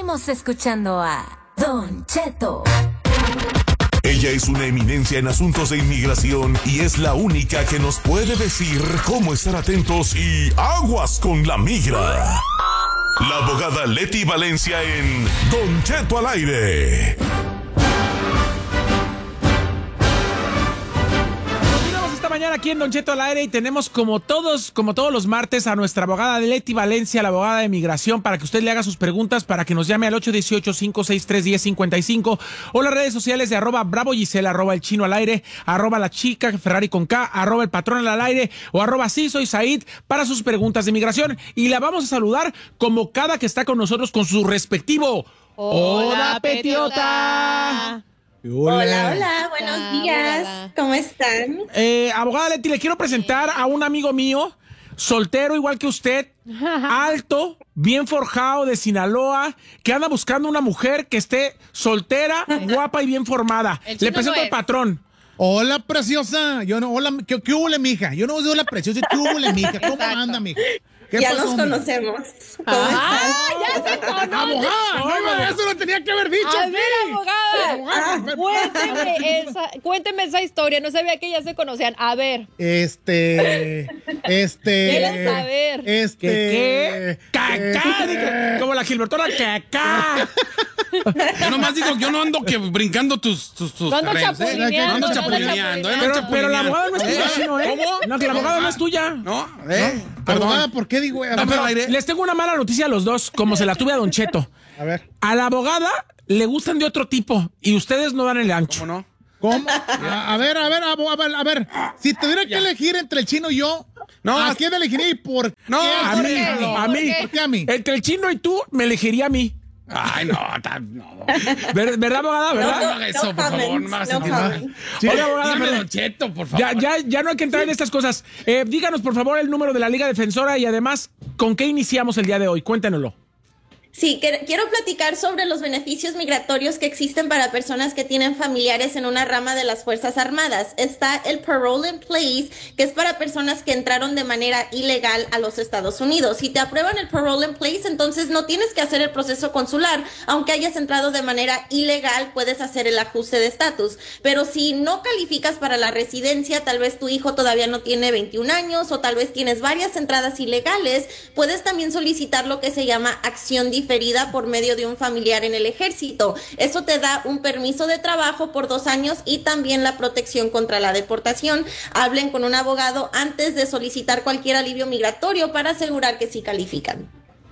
Seguimos escuchando a Don Cheto. Ella es una eminencia en asuntos de inmigración y es la única que nos puede decir cómo estar atentos y aguas con la migra. La abogada Leti Valencia en Don Cheto al aire. Mañana aquí en Don Cheto al aire y tenemos como todos los martes a nuestra abogada Leti Valencia, la abogada de migración, para que usted le haga sus preguntas, para que nos llame al 818-563-1055 o las redes sociales de @BravoGisela, @El Chino al aire, @La Chica Ferrari con K, @El Patrón al aire o @Sí Soy Said para sus preguntas de migración. Y la vamos a saludar como cada que está con nosotros con su respectivo Hola Petiota. Hola, buenos días. ¿Cómo están? Abogada Leti, le quiero presentar a un amigo mío, soltero igual que usted, alto, bien forjado, de Sinaloa, que anda buscando una mujer que esté soltera, guapa y bien formada. Le presento al patrón. Hola, preciosa. ¿Qué hubo, mija? Yo no soy hola, preciosa. ¿Qué hubo, mija? ¿Cómo anda, mija? Ya nos conocemos. ¿Cómo están? Ya se conocen. Abogada, eso lo tenía que haber dicho. A ver, abogada, cuénteme esa historia. No sabía que ya se conocían. A ver. ¿Quieres saber? ¿Qué? ¡Cacá! Como la Gilbertona, ¡cacá! Yo nomás digo, yo no ando brincando tus no ando chapulineando. No ando chapulineando. Pero la abogada no es tuya, Chino, ¿eh? ¿Cómo? No, que la abogada no es tuya. No, Abogada, ¿por qué digo? Les tengo una mala noticia a los dos, como se la tuve a Don Cheto. A ver. A la abogada le gustan de otro tipo y ustedes no dan el ancho. ¿Cómo no? ¿Cómo? A ver. Si tuviera que elegir entre el Chino y yo, ¿a quién elegiría y por qué? No, a mí. ¿Por qué a mí? Entre el Chino y tú, me elegiría a mí. Ay, no. ¿Verdad, abogada? ¿Verdad? No haga eso, por favor. No me hagas sentir mal. Sí. Oiga, abogada, Dígame, perdón. Don Cheto, por favor. Ya no hay que entrar en estas cosas. Díganos, por favor, el número de la Liga Defensora y además, ¿con qué iniciamos el día de hoy? Cuéntenoslo. Sí, quiero platicar sobre los beneficios migratorios que existen para personas que tienen familiares en una rama de las Fuerzas Armadas. Está el Parole in Place, que es para personas que entraron de manera ilegal a los Estados Unidos. Si te aprueban el Parole in Place, entonces no tienes que hacer el proceso consular. Aunque hayas entrado de manera ilegal, puedes hacer el ajuste de estatus. Pero si no calificas para la residencia, tal vez tu hijo todavía no tiene 21 años o tal vez tienes varias entradas ilegales, puedes también solicitar lo que se llama acción diferida por medio de un familiar en el ejército. Eso te da un permiso de trabajo por 2 años y también la protección contra la deportación. Hablen con un abogado antes de solicitar cualquier alivio migratorio para asegurar que sí califican.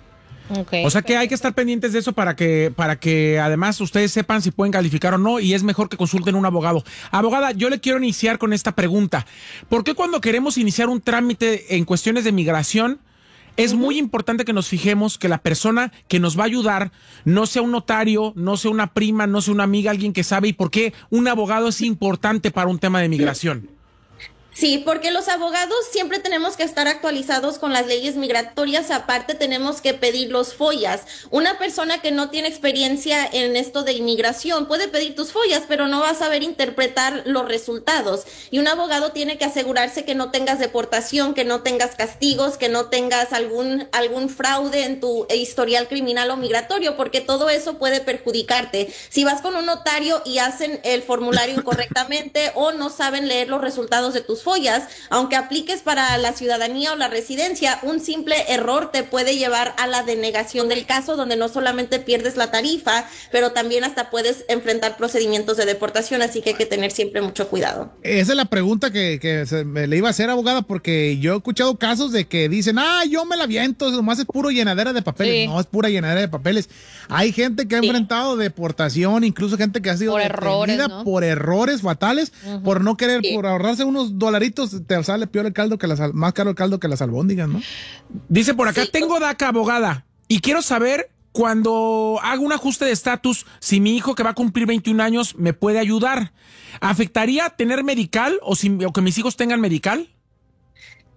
O sea que hay que estar pendientes de eso para que además ustedes sepan si pueden calificar o no, y es mejor que consulten un abogado. Abogada, yo le quiero iniciar con esta pregunta. ¿Por qué cuando queremos iniciar un trámite en cuestiones de migración es muy importante que nos fijemos que la persona que nos va a ayudar no sea un notario, no sea una prima, no sea una amiga, alguien que sabe? ¿Y por qué un abogado es importante para un tema de migración? Sí, porque los abogados siempre tenemos que estar actualizados con las leyes migratorias. Aparte, tenemos que pedir los FOIAs. Una persona que no tiene experiencia en esto de inmigración puede pedir tus FOIAs, pero no va a saber interpretar los resultados. Y un abogado tiene que asegurarse que no tengas deportación, que no tengas castigos, que no tengas algún fraude en tu historial criminal o migratorio, porque todo eso puede perjudicarte. Si vas con un notario y hacen el formulario incorrectamente o no saben leer los resultados de tus FOIAs, aunque apliques para la ciudadanía o la residencia, un simple error te puede llevar a la denegación del caso, donde no solamente pierdes la tarifa, pero también hasta puedes enfrentar procedimientos de deportación, así que hay que tener siempre mucho cuidado. Esa es la pregunta que me le iba a hacer, abogada, porque yo he escuchado casos de que dicen, yo me la aviento, nomás es puro llenadera de papeles. Sí. No, es pura llenadera de papeles. Hay gente que ha enfrentado deportación, incluso gente que ha sido detenida por errores fatales, por no querer, por ahorrarse unos dolaritos, te sale peor el caldo más caro el caldo que las albóndigas, ¿no? Dice por acá, tengo DACA, abogada, y quiero saber, cuando hago un ajuste de estatus, si mi hijo que va a cumplir 21 años me puede ayudar. ¿Afectaría tener medical o que mis hijos tengan medical?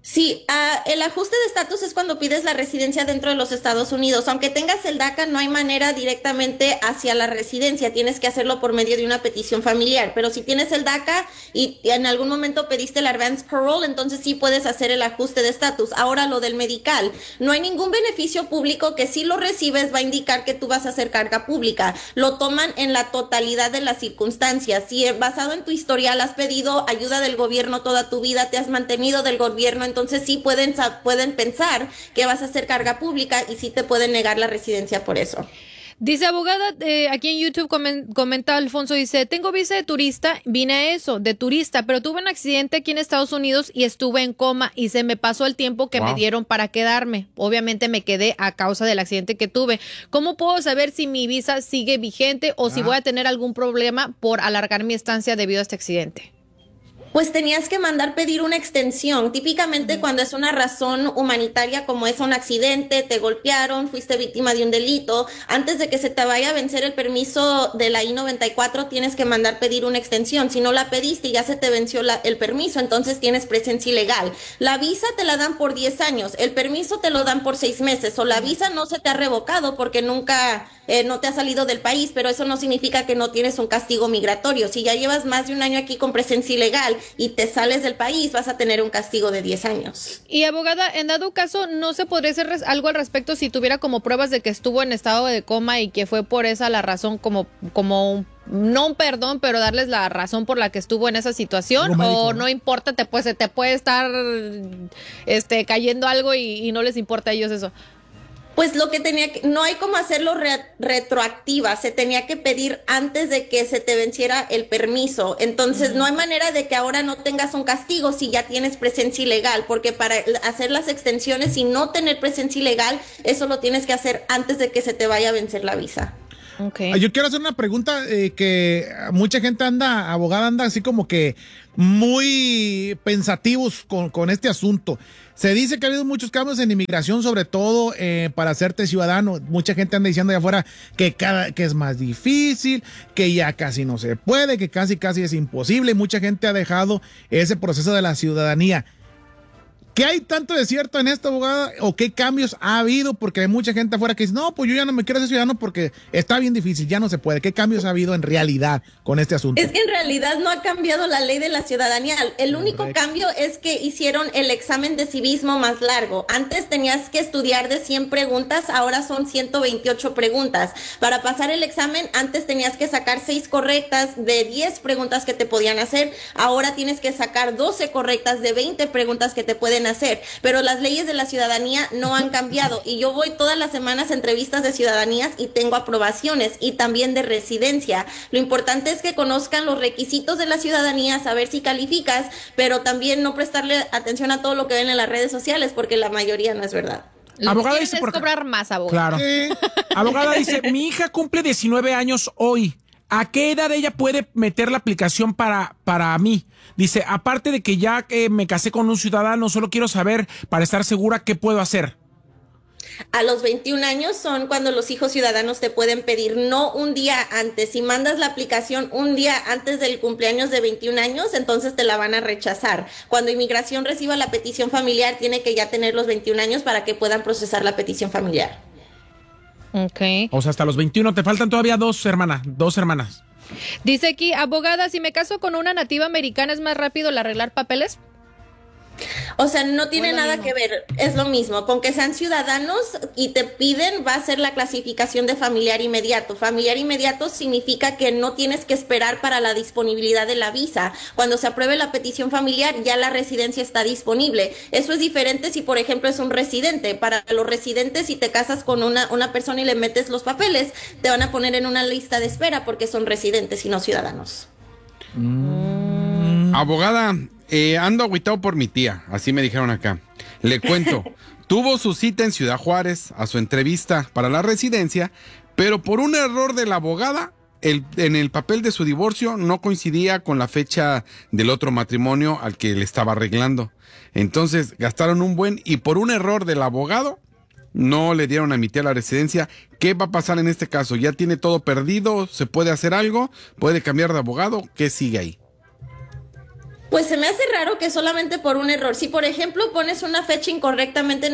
Sí, el ajuste de estatus es cuando pides la residencia dentro de los Estados Unidos. Aunque tengas el DACA, no hay manera directamente hacia la residencia. Tienes que hacerlo por medio de una petición familiar. Pero si tienes el DACA y en algún momento pediste el advance parole, entonces sí puedes hacer el ajuste de estatus. Ahora lo del medical. No hay ningún beneficio público que si lo recibes va a indicar que tú vas a hacer carga pública. Lo toman en la totalidad de las circunstancias. Si basado en tu historial has pedido ayuda del gobierno toda tu vida, te has mantenido del gobierno, entonces sí pueden pensar que vas a hacer carga pública y sí te pueden negar la residencia por eso. Dice abogada, aquí en YouTube comenta Alfonso, dice, tengo visa de turista, vine a eso, de turista, pero tuve un accidente aquí en Estados Unidos y estuve en coma y se me pasó el tiempo que me dieron para quedarme. Obviamente me quedé a causa del accidente que tuve. ¿Cómo puedo saber si mi visa sigue vigente o si voy a tener algún problema por alargar mi estancia debido a este accidente? Pues tenías que mandar pedir una extensión. Típicamente cuando es una razón humanitaria como es un accidente, te golpearon, fuiste víctima de un delito, antes de que se te vaya a vencer el permiso de la I-94 tienes que mandar pedir una extensión. Si no la pediste y ya se te venció el permiso, entonces tienes presencia ilegal. La visa te la dan por 10 años, el permiso te lo dan por 6 meses o la visa no se te ha revocado porque nunca no te ha salido del país, pero eso no significa que no tienes un castigo migratorio. Si ya llevas más de un año aquí con presencia ilegal y te sales del país, vas a tener un castigo de 10 años. Y abogada, en dado caso, ¿no se podría hacer algo al respecto si tuviera como pruebas de que estuvo en estado de coma y que fue por esa la razón como no un perdón, pero darles la razón por la que estuvo en esa situación? ¿O no importa, te puede estar cayendo algo y no les importa a ellos eso? Pues no hay como hacerlo retroactiva, se tenía que pedir antes de que se te venciera el permiso. Entonces no hay manera de que ahora no tengas un castigo si ya tienes presencia ilegal, porque para hacer las extensiones y no tener presencia ilegal, eso lo tienes que hacer antes de que se te vaya a vencer la visa. Okay. Yo quiero hacer una pregunta que mucha gente abogada anda así como que muy pensativos con este asunto. Se dice que ha habido muchos cambios en inmigración, sobre todo para hacerte ciudadano. Mucha gente anda diciendo allá afuera que es más difícil, que ya casi no se puede, que casi es imposible. Mucha gente ha dejado ese proceso de la ciudadanía. ¿Qué hay tanto de cierto en esto, abogada? ¿O qué cambios ha habido? Porque hay mucha gente afuera que dice, no, pues yo ya no me quiero ser ciudadano porque está bien difícil, ya no se puede. ¿Qué cambios ha habido en realidad con este asunto? Es que en realidad no ha cambiado la ley de la ciudadanía. El único cambio es que hicieron el examen de civismo más largo. Antes tenías que estudiar de 100 preguntas, ahora son 128 preguntas. Para pasar el examen, antes tenías que sacar 6 correctas de 10 preguntas que te podían hacer. Ahora tienes que sacar 12 correctas de 20 preguntas que te pueden hacer, pero las leyes de la ciudadanía no han cambiado y yo voy todas las semanas a entrevistas de ciudadanías y tengo aprobaciones y también de residencia. Lo importante es que conozcan los requisitos de la ciudadanía, saber si calificas, pero también no prestarle atención a todo lo que ven en las redes sociales porque la mayoría no es verdad. Abogada dice por cobrar más, abogada. Claro. Abogada dice, mi hija cumple 19 años hoy. ¿A qué edad ella puede meter la aplicación para mí? Dice, aparte de que ya me casé con un ciudadano, solo quiero saber, para estar segura, qué puedo hacer. A los 21 años son cuando los hijos ciudadanos te pueden pedir, no un día antes. Si mandas la aplicación un día antes del cumpleaños de 21 años, entonces te la van a rechazar. Cuando inmigración reciba la petición familiar, tiene que ya tener los 21 años para que puedan procesar la petición familiar. Okay. O sea, hasta los 21, te faltan todavía dos hermanas. Dice aquí, abogada, si me caso con una nativa americana, ¿es más rápido el arreglar papeles? O sea, no tiene nada que ver, es lo mismo, con que sean ciudadanos y te piden, va a ser la clasificación de familiar inmediato. Familiar inmediato significa que no tienes que esperar para la disponibilidad de la visa. Cuando se apruebe la petición familiar, ya la residencia está disponible. Eso es diferente si, por ejemplo, es un residente. Para los residentes, si te casas con una persona y le metes los papeles, te van a poner en una lista de espera porque son residentes y no ciudadanos. Abogada, ando agüitado por mi tía, así me dijeron acá. Le cuento, tuvo su cita en Ciudad Juárez a su entrevista para la residencia, pero por un error de la abogada, en el papel de su divorcio no coincidía con la fecha del otro matrimonio al que le estaba arreglando. Entonces gastaron un buen y por un error del abogado no le dieron a mi tía la residencia. ¿Qué va a pasar en este caso? ¿Ya tiene todo perdido? ¿Se puede hacer algo? ¿Puede cambiar de abogado? ¿Qué sigue ahí? Pues se me hace raro que solamente por un error. Si, por ejemplo, pones una fecha incorrectamente en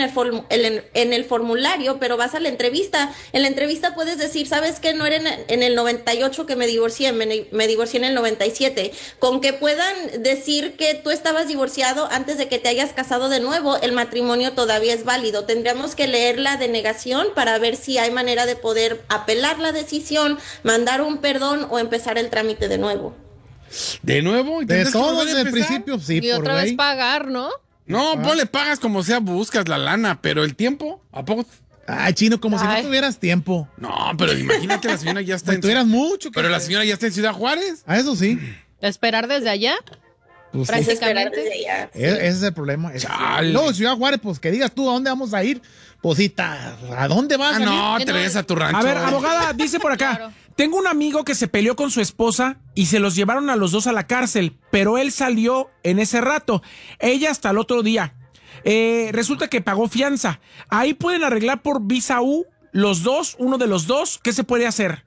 el formulario, pero vas a la entrevista, en la entrevista puedes decir, ¿sabes qué? No era en el 98 que me divorcié, me divorcié en el 97. Con que puedan decir que tú estabas divorciado antes de que te hayas casado de nuevo, el matrimonio todavía es válido. Tendríamos que leer la denegación para ver si hay manera de poder apelar la decisión, mandar un perdón o empezar el trámite de nuevo. ¿De nuevo? De todo desde el principio, sí. Y otra vez pagar, ¿no? No, vos le pagas como sea, buscas la lana, pero el tiempo, ¿a poco? Ay, Chino, como si no tuvieras tiempo. No, pero imagínate, la señora ya está en... tuvieras mucho. Pero la señora ya está en Ciudad Juárez. Ah, eso sí. ¿Esperar desde allá? Pues prácticamente. Desde allá, sí. Ese es el problema. No, Ciudad Juárez, pues que digas tú a dónde vamos a ir. Pues sí, ¿a dónde vas? No, te ves a tu rancho. A ver, abogada, dice por acá. Claro. Tengo un amigo que se peleó con su esposa y se los llevaron a los dos a la cárcel, pero él salió en ese rato. Ella hasta el otro día. Resulta que pagó fianza. Ahí pueden arreglar por visa U los dos, uno de los dos. ¿Qué se puede hacer?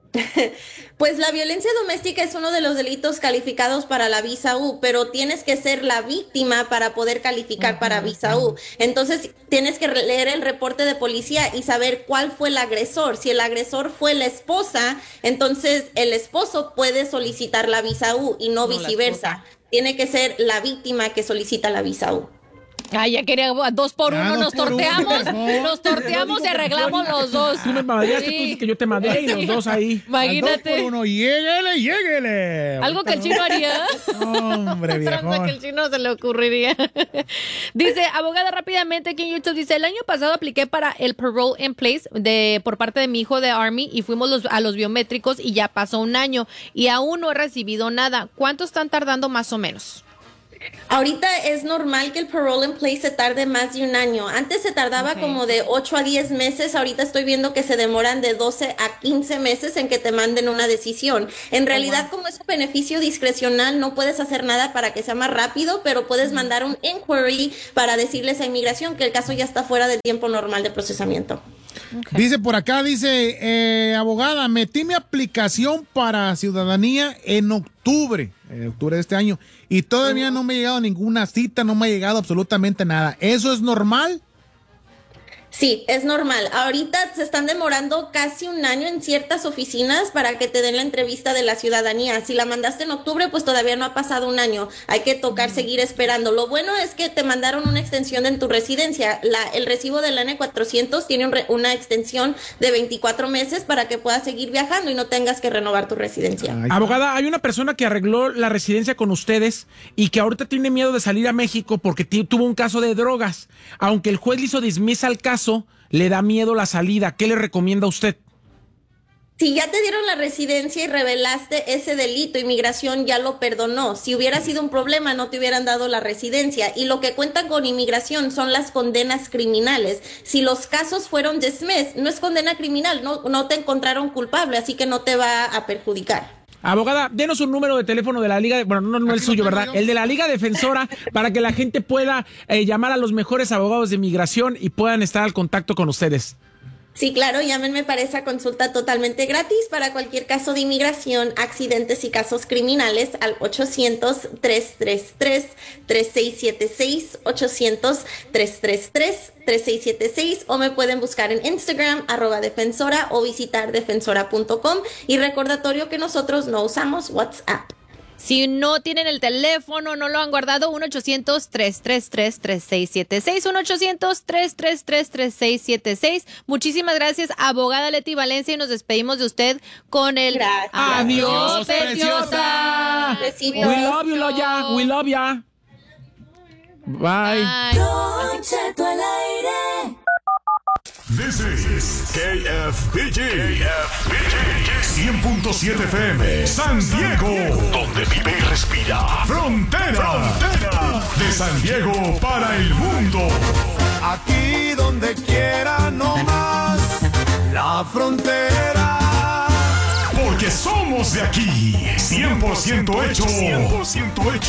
Pues la violencia doméstica es uno de los delitos calificados para la visa U, pero tienes que ser la víctima para poder calificar para visa U. Entonces tienes que leer el reporte de policía y saber cuál fue el agresor. Si el agresor fue la esposa, entonces el esposo puede solicitar la visa U y no viceversa. Tiene que ser la víctima que solicita la visa U. Ay, ya quería 2 por 1, nos torteamos, nos torteamos y arreglamos los dos. Tú me madreaste, tú dices que yo te madreé y los dos ahí. Imagínate. 2 por 1, lléguele. Algo que el chino haría. Hombre, viejón. Que el chino se le ocurriría. Dice, abogada, rápidamente aquí en YouTube, dice, el año pasado apliqué para el parole in place por parte de mi hijo de Army y fuimos a los biométricos y ya pasó un año y aún no he recibido nada. ¿Cuánto están tardando más o menos? Ahorita es normal que el parole in place se tarde más de un año. Antes se tardaba como de 8 a 10 meses. Ahorita estoy viendo que se demoran de 12 a 15 meses en que te manden una decisión. En realidad, como es un beneficio discrecional, no puedes hacer nada para que sea más rápido, pero puedes mandar un inquiry para decirles a inmigración que el caso ya está fuera del tiempo normal de procesamiento. Dice por acá, abogada, metí mi aplicación para ciudadanía en octubre de este año y todavía no me ha llegado ninguna cita, no me ha llegado absolutamente nada. ¿Eso es normal? Sí, es normal. Ahorita se están demorando casi un año en ciertas oficinas para que te den la entrevista de la ciudadanía. Si la mandaste en octubre, pues todavía no ha pasado un año. Hay que seguir esperando. Lo bueno es que te mandaron una extensión en tu residencia. El recibo del N400 tiene una extensión de 24 meses para que puedas seguir viajando y no tengas que renovar tu residencia. Abogada, hay una persona que arregló la residencia con ustedes y que ahorita tiene miedo de salir a México porque tuvo un caso de drogas. Aunque el juez le hizo dismisa al caso, le da miedo la salida. ¿Qué le recomienda a usted? Si ya te dieron la residencia y revelaste ese delito, inmigración ya lo perdonó. Si hubiera sido un problema, no te hubieran dado la residencia. Y lo que cuentan con inmigración son las condenas criminales. Si los casos fueron dismissed, no es condena criminal, no te encontraron culpable, así que no te va a perjudicar. Abogada, denos un número de teléfono de la Liga, no el suyo, ¿verdad? El de la Liga Defensora, para que la gente pueda llamar a los mejores abogados de inmigración y puedan estar al contacto con ustedes. Sí, claro, llámenme para esa consulta totalmente gratis para cualquier caso de inmigración, accidentes y casos criminales al 800-333-3676, 800-333-3676 o me pueden buscar en Instagram @defensora o visitar defensora.com y recordatorio que nosotros no usamos WhatsApp. Si no tienen el teléfono, no lo han guardado, 1-800-333-3676, 1-800-333-3676. Muchísimas gracias, abogada Leti Valencia, y nos despedimos de usted con el... Gracias. ¡Adiós, preciosa! Besitos. We love you, Loya. We love ya. Bye. Don Cheto al aire. This is KFBG 100.7 FM San Diego, donde vive y respira Frontera. De San Diego para el mundo. Aquí donde quiera no más la frontera. Porque somos de aquí. 100% hecho. 100% hecho.